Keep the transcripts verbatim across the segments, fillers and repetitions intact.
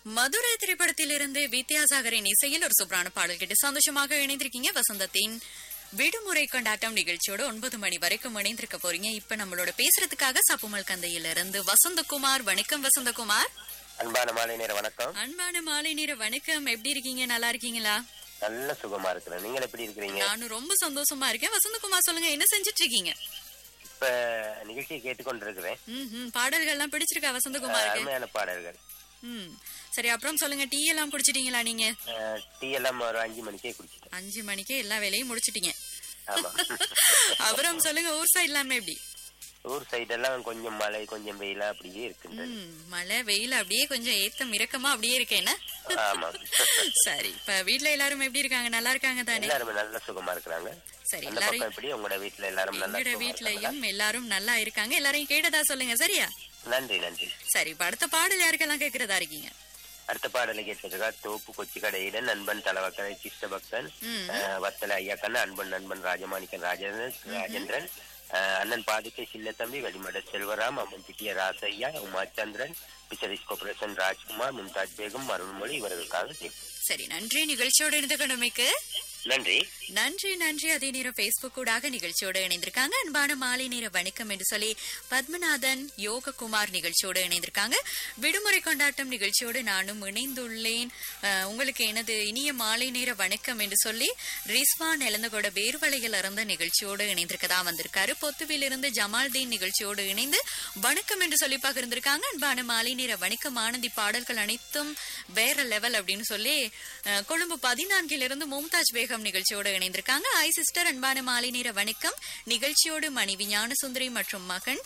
மதுரை திரைப்படத்திலிருந்து வித்யாசாகரின் இசையில் ஒரு சூப்பரான பாடல் கேட்டு சந்தோஷமாக இணைந்திருக்கீங்க. வசந்தத்தின் விடுமுறை கொண்டாட்டம் நிகழ்ச்சியோட ஒன்பது மணி வரைக்கும் இணைந்திருக்க போறீங்க. இப்ப நம்மளோட பேசுறதுக்காக சப்புமல் கந்தையில இருந்து வசந்தகுமார். வணக்கம் வசந்தகுமார். அன்பான மாலை நேர வணக்கம். அன்பான மாலை நேர வணக்கம். எப்படி இருக்கீங்க? நல்லா இருக்கீங்களா? நல்ல சுகமா இருக்கிறேன். நீங்க எப்படி இருக்கிறீங்க? நானும் ரொம்ப சந்தோஷமா இருக்கேன். வசந்தகுமார், சொல்லுங்க, என்ன செஞ்சிட்டு இருக்கீங்க? இப்ப நிகழ்ச்சியை கேட்டுக்கொண்டிருக்கிறேன். ம் பாடல்கள் எல்லாம் பிடிச்சிருக்கா வசந்தகுமாருக்கு? அருமையான பாடல்கள். ம் சரி, அப்புறம் சொல்லுங்க, டீ எல்லாம் குடிச்சிட்டீங்களா? நீங்க டீ எல்லாம் ஒரு அஞ்சு மணிக்கே குடிச்சிட்டேன். அஞ்சு மணிக்கே எல்லா வேலையும் முடிச்சிட்டீங்க. ஆமா. அப்புறம் சொல்லுங்க, ஊர் சைடு எல்லாமே எப்படி? ஊர் சைடு எல்லாம் கொஞ்சம் மழை கொஞ்சம் வெயிலா அப்படியே இருக்கு. மழை வெயில் அப்படியே கொஞ்சம் ஏத்தம் இறக்கமா அப்படியே இருக்கேன். ஆமா. சரி, இப்ப வீட்டுல எல்லாரும் எப்படி இருக்காங்க? நல்லா இருக்காங்க தானே? எல்லாரும் நல்ல சுகமா இருக்கிறாங்க. சரி, எல்லாரும் எப்படி? உங்களோட வீட்டுல எல்லாரும் நல்லா? எங்களோட வீட்லயும் எல்லாரும் நல்லா இருக்காங்க. எல்லாரையும் கேட்டதா சொல்லுங்க, சரியா? நன்றி நன்றி. சரி, இப்ப அடுத்த பாடல் யாருக்கெல்லாம் கேட்கறதா இருக்கீங்க? அடுத்த பாடலை கேட்டதுக்கா தோப்பு கொச்சி கடையிடன் அன்பன் தலவக்கரை கிருஷ்ண பக்தன் வத்தல ஐயாக்கண்ண அன்பன் நண்பன் ராஜமாணிக்கன் ராஜேந்திரன் ராஜேந்திரன் அண்ணன் பாதுகை சில்லத்தம்பி வெளிமட செல்வராம் அம்மன் பிட்டிய ராசையா உமாச்சந்திரன் பிச்சரிஸ் கோபரேஷன் ராஜ்குமார் மும்தாஜ் பேகம் அருள்மொழி இவர்களுக்காக கேட்போம். சரி, நன்றி. நிகழ்ச்சியோடு இணைந்து கொண்டமைக்கு நன்றி நன்றி நன்றி. அதே நேரம் பேஸ்புக் ஊடாக நிகழ்ச்சியோடு இணைந்திருக்காங்க. அன்பான மாலை நேர வணக்கம் என்று சொல்லி பத்மநாதன் யோககுமார் நிகழ்ச்சியோடு இணைந்திருக்காங்க. விடுமுறை கொண்டாட்டம் நிகழ்ச்சியோடு நானும் இணைந்துள்ளேன். உங்களுக்கு எனது இனிய மாலை நேர வணக்கம் என்று சொல்லி ரிஸ்வான் இழந்தகோட வேர்வலையில் இருந்த நிகழ்ச்சியோடு இணைந்திருக்கதா வந்திருக்காரு. பொத்துவில் இருந்து ஜமால்தீன் நிகழ்ச்சியோடு இணைந்து வணக்கம் என்று சொல்லி பகிர்ந்திருக்காங்க. அன்பான மாலை நேர வணக்கம். ஆனந்தி பாடல்கள் அனைத்தும் வேற லெவல் அப்படின்னு சொல்லி கொழும்பு பதினான்கிலிருந்து மும்தாஜ் பேகம் நிகழ்ச்சியோடு இணைந்திருக்காங்க. ஐ சிஸ்டர், அன்பான மாலை நேர வணக்கம். நிகழ்ச்சியோடு மனைவி ஞானசுந்தரி மற்றும் மகன்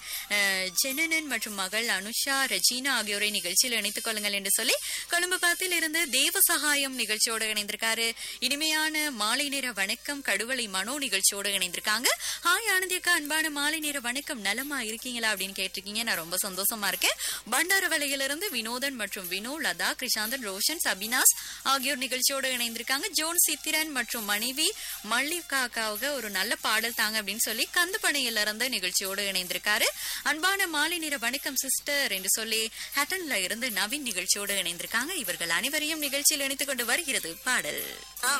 ஜெனனன் மற்றும் மகள் அனுஷா ரஜீனா ஆகியோரை நிகழ்ச்சியில் இணைத்துக் கொள்ளுங்கள் என்று சொல்லி கொழும்பு பத்தில் இருந்து தேவசகாயம் நிகழ்ச்சியோடு இணைந்திருக்காரு. இனிமையான மாலை நேர வணக்கம். கடுவலை மனோ நிகழ்ச்சியோடு இணைந்திருக்காங்க. ஹாய் ஆனந்தியக்கா, அன்பான மாலை நேர வணக்கம். நலமா இருக்கீங்களா அப்படின்னு கேட்டிருக்கீங்க. நான் ரொம்ப சந்தோஷமா இருக்கேன். பண்டாரவலையிலிருந்து வினோதன் மற்றும் வினோ, லதா, கிருஷாந்தன், ரோஷன், சபினாஸ் ஆகியோர் நிகழ்ச்சியோடு இணைந்திருக்காங்க. ஜோன் சித்திரன் மற்றும் மனைவி மல்லிகாக்காவுக்கு ஒரு நல்ல பாடல் தாங்க அப்படின்னு சொல்லி கந்துப்பனையில இருந்து நிகழ்ச்சியோடு இணைந்திருக்காரு. அன்பான மாலை நேர வணக்கம் சிஸ்டர் என்று சொல்லி ஹட்டன்ல இருந்து நவீன் நிகழ்ச்சியோடு இணைந்திருக்காங்க. இவர்கள் அனைவரையும் நிகழ்ச்சியில் இணைத்துக் கொண்டு வருகிறது பாடல்.